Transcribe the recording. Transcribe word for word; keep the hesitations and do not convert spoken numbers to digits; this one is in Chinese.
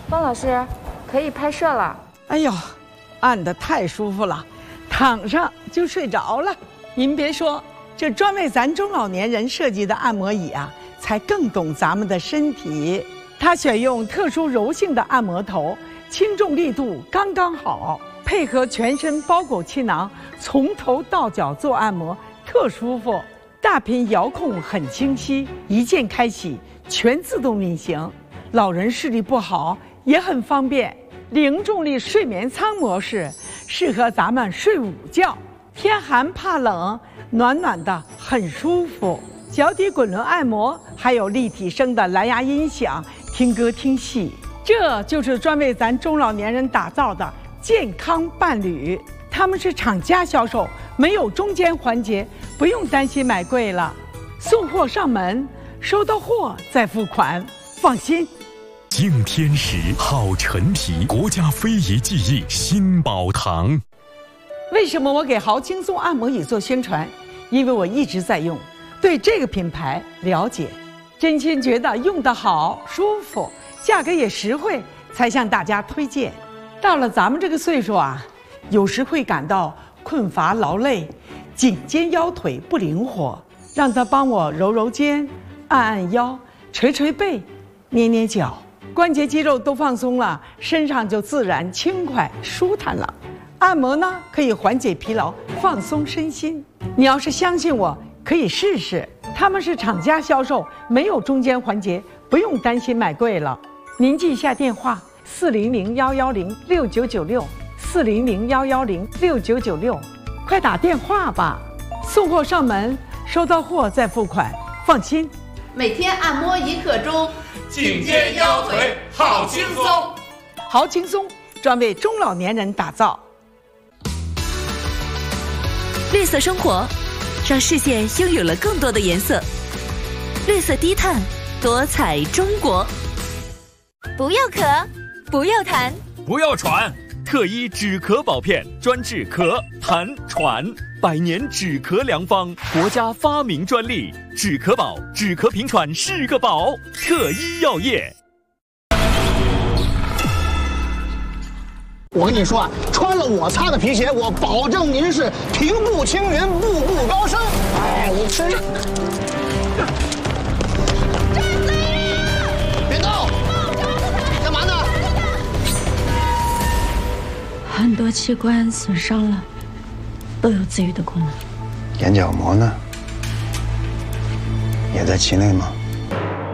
方老师，可以拍摄了。 哎呦，按得太舒服了，躺上就睡着了。您别说，这专为咱中老年人设计的按摩椅啊，才更懂咱们的身体。它选用特殊柔性的按摩头，轻重力度刚刚好，配合全身包裹气囊，从头到脚做按摩特舒服。大屏遥控很清晰，一键开启，全自动运行。老人视力不好也很方便。零重力睡眠舱模式适合咱们睡午觉，天寒怕冷，暖暖的很舒服。脚底滚轮按摩，还有立体声的蓝牙音响，听歌听戏。这就是专为咱中老年人打造的健康伴侣。他们是厂家销售，没有中间环节，不用担心买贵了。送货上门，收到货再付款，放心。 敬天时，好陈皮，国家非遗技艺新宝堂。 为什么我给豪轻松按摩椅做宣传？因为我一直在用，对这个品牌了解，真心觉得用得好、舒服，价格也实惠，才向大家推荐。到了咱们这个岁数啊，有时会感到困乏劳累，颈肩腰腿不灵活，让他帮我揉揉肩，按按腰，捶捶背，捏捏脚，关节肌肉都放松了，身上就自然轻快舒坦了。按摩呢，可以缓解疲劳，放松身心。你要是相信我，可以试试。他们是厂家销售，没有中间环节，不用担心买贵了。您记一下电话：四零零幺幺零六九九六，四零零幺幺零六九九六，快打电话吧。送货上门，收到货再付款，放心。 每天按摩一刻钟， 颈肩腰腿好轻松。 好轻松，专为中老年人打造。 绿色生活，让世界拥有了更多的颜色。绿色低碳，多彩中国。 不要咳，不要痰， 不要喘。 特一止咳宝片，专治咳、痰、喘，百年止咳良方，国家发明专利。止咳宝，止咳平喘是个宝。特一药业。 我跟你说啊，穿了我擦的皮鞋，我保证您是平步青云，步步高升。哎，你吃。别动！干嘛呢？ 很多器官损伤了，都有自愈的功能。 眼角膜呢？也在期内吗？